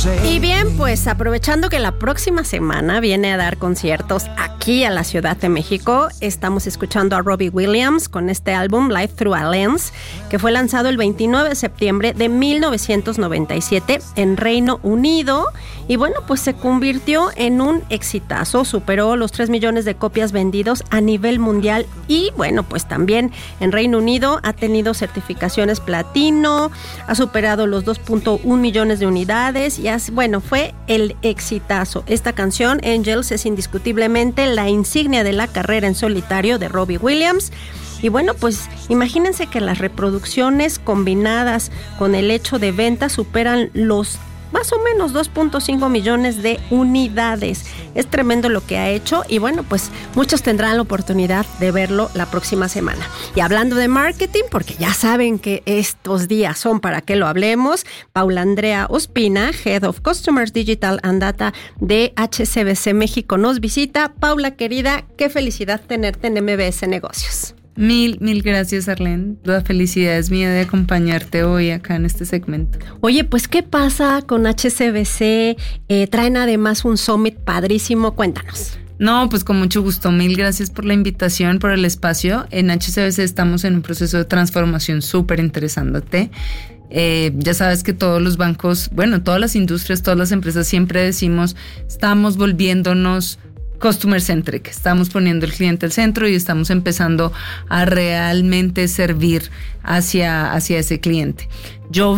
Y bien, pues aprovechando que la próxima semana viene a dar conciertos aquí a la Ciudad de México, estamos escuchando a Robbie Williams con este álbum Life Through a Lens, que fue lanzado el 29 de septiembre de 1997 en Reino Unido. Y bueno, pues se convirtió en un exitazo, superó los 3 millones de copias vendidos a nivel mundial y bueno, pues también en Reino Unido ha tenido certificaciones platino, ha superado los 2.1 millones de unidades y bueno, fue el exitazo. Esta canción, Angels, es indiscutiblemente la insignia de la carrera en solitario de Robbie Williams. Y bueno, pues imagínense que las reproducciones combinadas con el hecho de venta superan los más o menos 2.5 millones de unidades. Es tremendo lo que ha hecho y bueno, pues muchos tendrán la oportunidad de verlo la próxima semana. Y hablando de marketing, porque ya saben que estos días son para que lo hablemos, Paula Andrea Ospina, Head of Customers Digital and Data de HSBC México, nos visita. Paula, querida, qué felicidad tenerte en MBS Negocios. Mil gracias, Arlene. La felicidad es mía de acompañarte hoy acá en este segmento. Oye, pues, ¿qué pasa con HSBC? Traen además un summit padrísimo. Cuéntanos. No, pues con mucho gusto. Mil gracias por la invitación, por el espacio. En HSBC estamos en un proceso de transformación súper interesante. Ya sabes que todos los bancos, bueno, todas las industrias, todas las empresas siempre decimos, estamos volviéndonos customer centric, estamos poniendo el cliente al centro y estamos empezando a realmente servir hacia ese cliente. Yo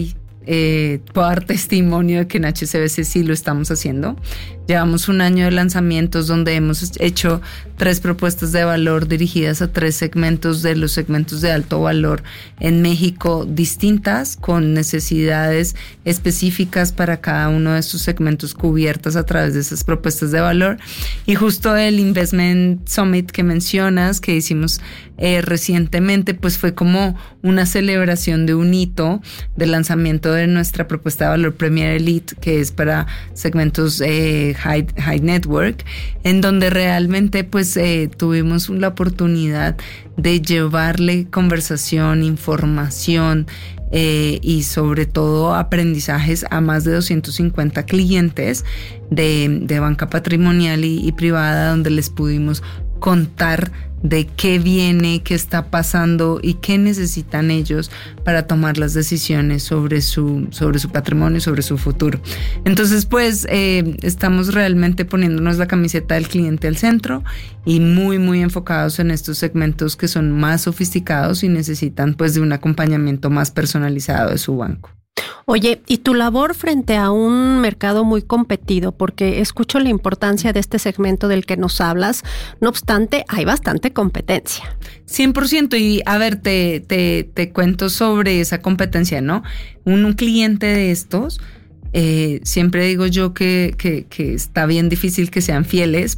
puedo dar testimonio de que en HSBC sí lo estamos haciendo. Llevamos un año de lanzamientos donde hemos hecho 3 propuestas de valor dirigidas a 3 segmentos de los segmentos de alto valor en México distintas, con necesidades específicas para cada uno de estos segmentos cubiertas a través de esas propuestas de valor. Y justo el Investment Summit que mencionas, que hicimos recientemente, pues fue como una celebración de un hito del lanzamiento de nuestra propuesta de valor Premier Elite, que es para segmentos high network, en donde realmente pues tuvimos la oportunidad de llevarle conversación, información y sobre todo aprendizajes a más de 250 clientes de banca patrimonial y privada, donde les pudimos contar de qué viene, qué está pasando y qué necesitan ellos para tomar las decisiones sobre su patrimonio, sobre su futuro. Entonces, pues, estamos realmente poniéndonos la camiseta del cliente al centro y muy, muy enfocados en estos segmentos que son más sofisticados y necesitan, pues, de un acompañamiento más personalizado de su banco. Oye, y tu labor frente a un mercado muy competido, porque escucho la importancia de este segmento del que nos hablas, no obstante, hay bastante competencia. 100%, y a ver, te cuento sobre esa competencia, ¿no? Un cliente de estos, siempre digo yo que está bien difícil que sean fieles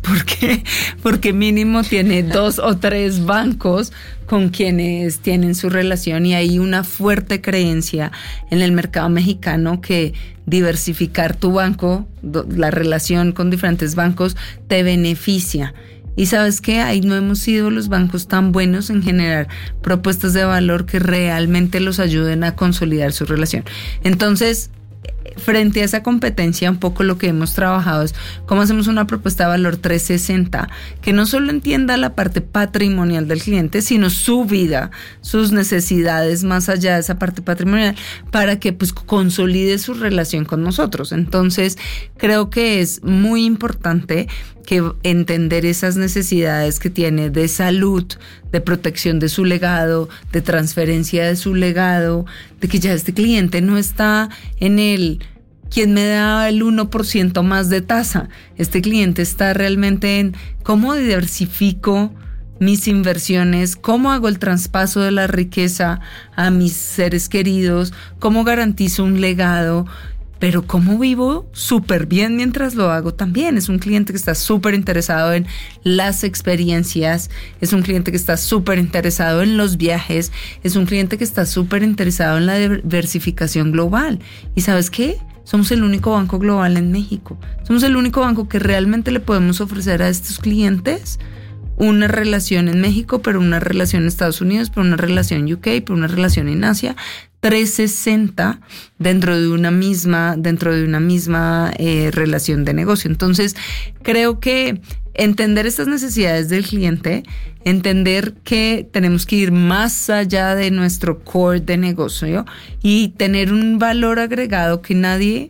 porque mínimo tiene 2 o 3 bancos con quienes tienen su relación, y hay una fuerte creencia en el mercado mexicano que diversificar tu banco, la relación con diferentes bancos, te beneficia. Y ¿sabes qué? Ahí no hemos sido los bancos tan buenos en generar propuestas de valor que realmente los ayuden a consolidar su relación. Entonces, frente a esa competencia, un poco lo que hemos trabajado es cómo hacemos una propuesta de valor 360 que no solo entienda la parte patrimonial del cliente, sino su vida, sus necesidades más allá de esa parte patrimonial, para que pues consolide su relación con nosotros. Entonces, creo que es muy importante que entender esas necesidades que tiene de salud, de protección de su legado, de transferencia de su legado, de que ya este cliente no está en el ¿quién me da el 1% más de tasa? Este cliente está realmente en cómo diversifico mis inversiones, cómo hago el traspaso de la riqueza a mis seres queridos, cómo garantizo un legado, pero cómo vivo súper bien mientras lo hago también. Es un cliente que está súper interesado en las experiencias, es un cliente que está súper interesado en los viajes, es un cliente que está súper interesado en la diversificación global. ¿Y sabes qué? Somos el único banco global en México. Somos el único banco que realmente le podemos ofrecer a estos clientes una relación en México, pero una relación en Estados Unidos, pero una relación en UK, pero una relación en Asia, 360 dentro de una misma relación de negocio. Entonces, creo que entender estas necesidades del cliente, entender que tenemos que ir más allá de nuestro core de negocio y tener un valor agregado que nadie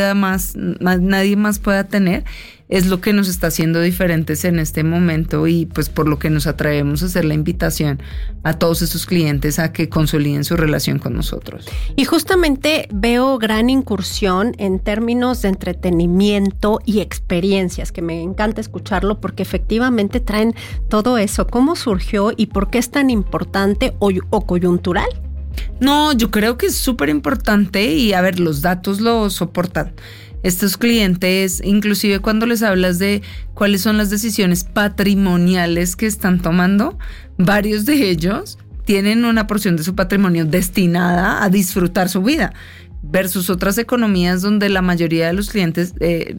más pueda tener, es lo que nos está haciendo diferentes en este momento y pues por lo que nos atrevemos a hacer la invitación a todos estos clientes a que consoliden su relación con nosotros. Y justamente veo gran incursión en términos de entretenimiento y experiencias, que me encanta escucharlo porque efectivamente traen todo eso. ¿Cómo surgió y por qué es tan importante o coyuntural? No, yo creo que es súper importante y a ver, los datos lo soportan. Estos clientes, inclusive cuando les hablas de cuáles son las decisiones patrimoniales que están tomando, varios de ellos tienen una porción de su patrimonio destinada a disfrutar su vida, versus otras economías donde la mayoría de los clientes,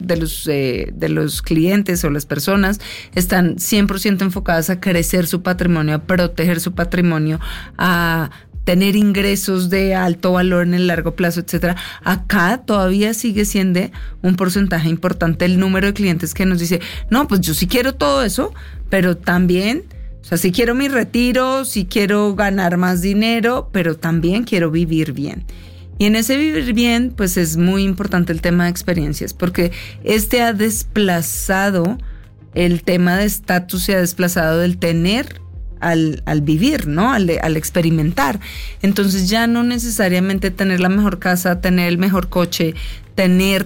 de los clientes o las personas están 100% enfocadas a crecer su patrimonio, a proteger su patrimonio, a tener ingresos de alto valor en el largo plazo, etcétera. Acá todavía sigue siendo un porcentaje importante el número de clientes que nos dice, no, pues yo sí quiero todo eso, pero también, o sea, sí quiero mi retiro, sí quiero ganar más dinero, pero también quiero vivir bien. Y en ese vivir bien, pues es muy importante el tema de experiencias, porque ha desplazado el tema de estatus, se ha desplazado del tener al vivir, ¿no? Al experimentar. Entonces ya no necesariamente tener la mejor casa, tener el mejor coche, tener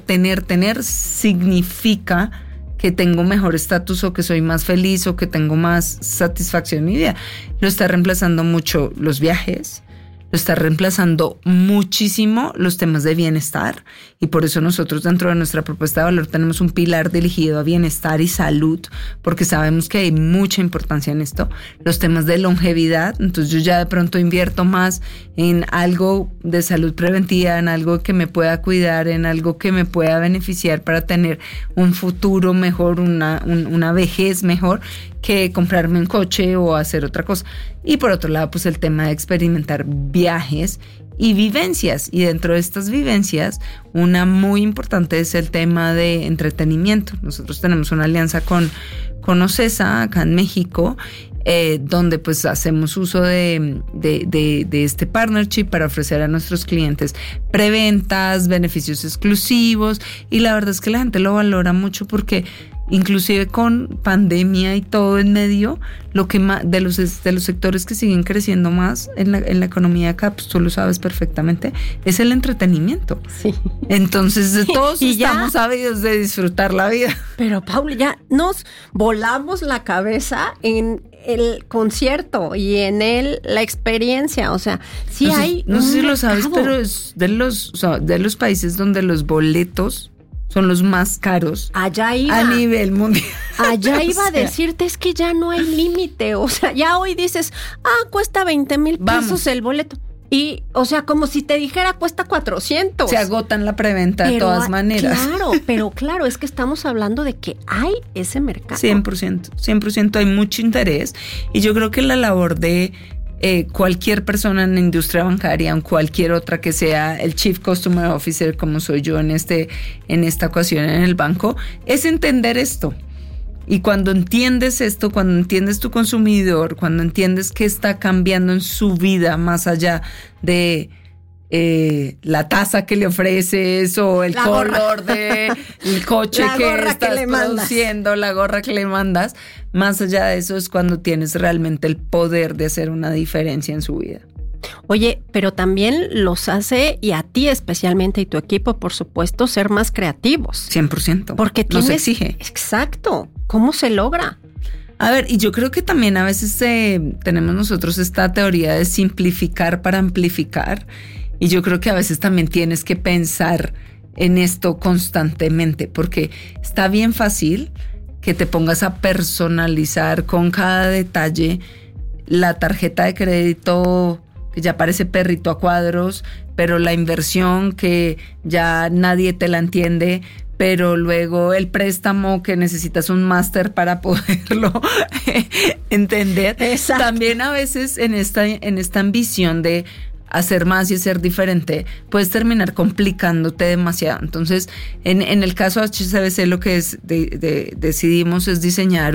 significa que tengo mejor estatus o que soy más feliz o que tengo más satisfacción en mi vida. Lo está reemplazando mucho los viajes, lo está reemplazando muchísimo los temas de bienestar y por eso nosotros dentro de nuestra propuesta de valor tenemos un pilar dirigido a bienestar y salud porque sabemos que hay mucha importancia en esto, los temas de longevidad, entonces yo ya de pronto invierto más en algo de salud preventiva, en algo que me pueda cuidar, en algo que me pueda beneficiar para tener un futuro mejor, una vejez mejor que comprarme un coche o hacer otra cosa. Y por otro lado, pues el tema de experimentar viajes y vivencias. Y dentro de estas vivencias, una muy importante es el tema de entretenimiento. Nosotros tenemos una alianza con OCESA acá en México, donde pues hacemos uso de este partnership para ofrecer a nuestros clientes preventas, beneficios exclusivos y la verdad es que la gente lo valora mucho porque inclusive con pandemia y todo en medio, lo que más, de los sectores que siguen creciendo más en la economía acá, pues tú lo sabes perfectamente, es el entretenimiento. Sí. Entonces todos estamos ávidos de disfrutar la vida. Pero Paula, ya nos volamos la cabeza en el concierto y en la experiencia, o sea, sí hay. No sé si lo sabes, pero es de los países donde los boletos son los más caros allá iba, a nivel mundial. Allá iba a decirte, es que ya no hay límite. O sea, ya hoy dices, cuesta 20,000 pesos el boleto. Y, o sea, como si te dijera, cuesta 400. Se agotan la preventa de todas maneras. Claro, es que estamos hablando de que hay ese mercado. 100% hay mucho interés. Y yo creo que la labor de cualquier persona en la industria bancaria o cualquier otra que sea el Chief Customer Officer como soy yo en esta ocasión en el banco, es entender esto. Y cuando entiendes esto, cuando entiendes tu consumidor, cuando entiendes qué está cambiando en su vida más allá de la taza que le ofreces o el color del coche que estás produciendo, la gorra que le mandas, más allá de eso es cuando tienes realmente el poder de hacer una diferencia en su vida. Oye, pero también los hace, y a ti especialmente y tu equipo, por supuesto, ser más creativos. 100%. Porque nos exige. Exacto. ¿Cómo se logra? A ver, y yo creo que también a veces tenemos nosotros esta teoría de simplificar para amplificar. Y yo creo que a veces también tienes que pensar en esto constantemente, porque está bien fácil que te pongas a personalizar con cada detalle la tarjeta de crédito que ya parece perrito a cuadros, pero la inversión que ya nadie te la entiende, pero luego el préstamo que necesitas un máster para poderlo entender. Exacto. También a veces en esta ambición de hacer más y ser diferente, puedes terminar complicándote demasiado. Entonces, en el caso de HSBC, lo que decidimos es diseñar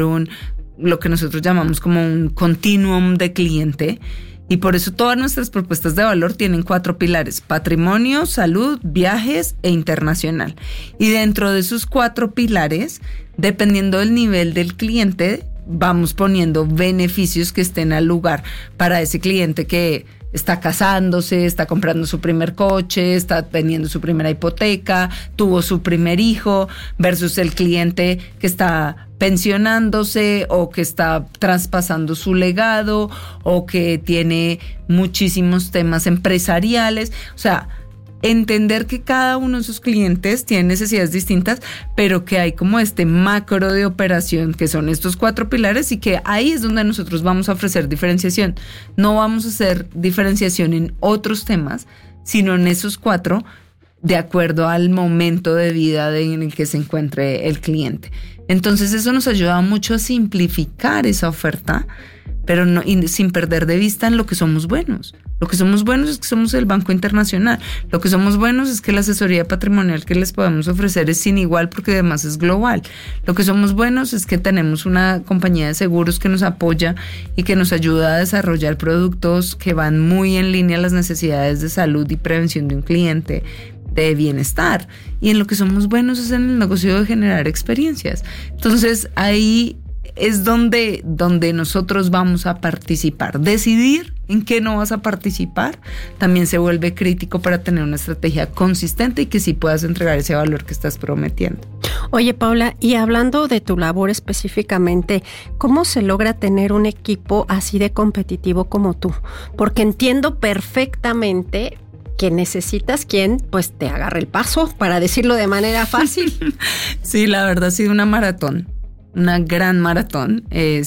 lo que nosotros llamamos como un continuum de cliente. Y por eso todas nuestras propuestas de valor tienen 4 pilares: patrimonio, salud, viajes e internacional. Y dentro de esos 4 pilares, dependiendo del nivel del cliente, vamos poniendo beneficios que estén al lugar para ese cliente que está casándose, está comprando su primer coche, está teniendo su primera hipoteca, tuvo su primer hijo, versus el cliente que está pensionándose o que está traspasando su legado o que tiene muchísimos temas empresariales. O sea, entender que cada uno de sus clientes tiene necesidades distintas, pero que hay como este macro de operación que son estos 4 pilares, y que ahí es donde nosotros vamos a ofrecer diferenciación. No vamos a hacer diferenciación en otros temas, sino en esos 4, de acuerdo al momento de vida en el que se encuentre el cliente. Entonces eso nos ayuda mucho a simplificar esa oferta, pero no, y sin perder de vista en lo que somos buenos. Lo que somos buenos es que somos el Banco Internacional. Lo que somos buenos es que la asesoría patrimonial que les podemos ofrecer es sin igual, porque además es global. Lo que somos buenos es que tenemos una compañía de seguros que nos apoya y que nos ayuda a desarrollar productos que van muy en línea a las necesidades de salud y prevención de un cliente, de bienestar. Y en lo que somos buenos es en el negocio de generar experiencias. Entonces ahí es donde nosotros vamos a participar. Decidir en qué no vas a participar también se vuelve crítico para tener una estrategia consistente y que sí puedas entregar ese valor que estás prometiendo. Oye, Paula, y hablando de tu labor específicamente, ¿cómo se logra tener un equipo así de competitivo como tú? Porque entiendo perfectamente que necesitas quien pues te agarre el paso, para decirlo de manera fácil. Sí, la verdad ha sido una maratón, una gran maratón.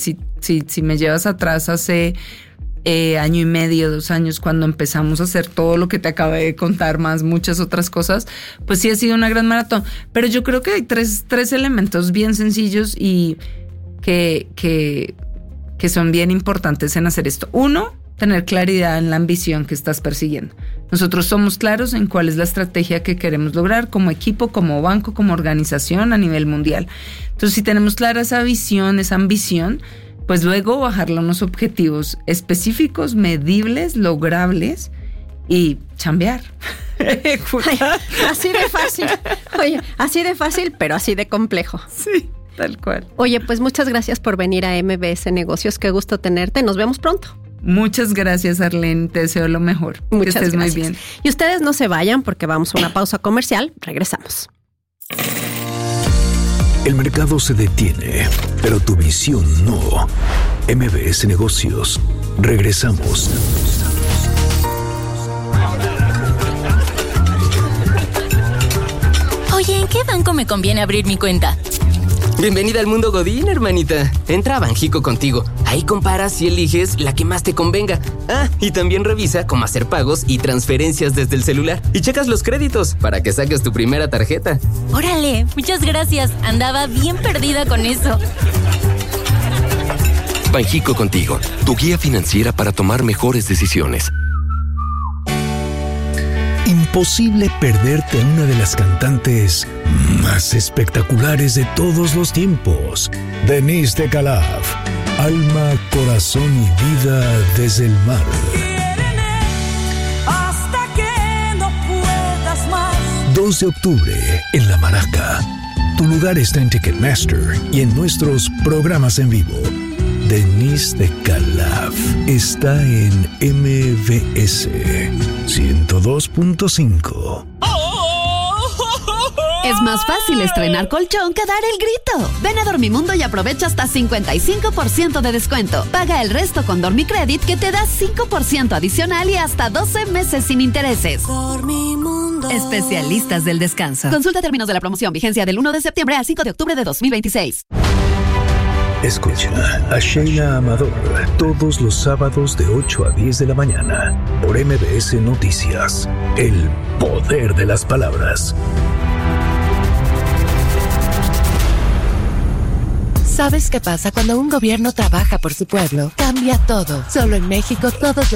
Si me llevas atrás hace año y medio, 2 años, cuando empezamos a hacer todo lo que te acabé de contar, más muchas otras cosas, pues sí ha sido una gran maratón. Pero yo creo que hay tres elementos bien sencillos y que son bien importantes en hacer esto. 1, tener claridad en la ambición que estás persiguiendo. Nosotros somos claros en cuál es la estrategia que queremos lograr como equipo, como banco, como organización a nivel mundial. Entonces, si tenemos clara esa visión, esa ambición, pues luego bajarle unos objetivos específicos, medibles, logrables y chambear. Ay, así de fácil. Oye, así de fácil, pero así de complejo. Sí, tal cual. Oye, pues muchas gracias por venir a MBS Negocios. Qué gusto tenerte. Nos vemos pronto. Muchas gracias, Arlene. Te deseo lo mejor. Muchas gracias. Muy bien. Y ustedes no se vayan porque vamos a una pausa comercial. Regresamos. El mercado se detiene, pero tu visión no. MBS Negocios. Regresamos. Oye, ¿en qué banco me conviene abrir mi cuenta? Bienvenida al mundo Godín, hermanita. Entra a Banjico Contigo. Ahí comparas y eliges la que más te convenga. Ah, y también revisa cómo hacer pagos y transferencias desde el celular. Y checas los créditos para que saques tu primera tarjeta. Órale, muchas gracias. Andaba bien perdida con eso. Banjico Contigo, tu guía financiera para tomar mejores decisiones. Imposible perderte a una de las cantantes más espectaculares de todos los tiempos, Denise de Calaf. Alma, corazón y vida desde el mar. Hasta que no puedas más. 2 de octubre en La Maraca. Tu lugar está en Ticketmaster y en nuestros programas en vivo. Denise de Calaf está en MBS 102.5. Es más fácil estrenar colchón que dar el grito. Ven a Dormimundo y aprovecha hasta 55% de descuento. Paga el resto con Dormicredit, que te da 5% adicional y hasta 12 meses sin intereses. Dormimundo. Especialistas del descanso. Consulta términos de la promoción. Vigencia del 1 de septiembre al 5 de octubre de 2026. Escucha a Sheila Amador todos los sábados de 8 a 10 de la mañana por MBS Noticias. El poder de las palabras. ¿Sabes qué pasa cuando un gobierno trabaja por su pueblo? Cambia todo. Solo en México todos los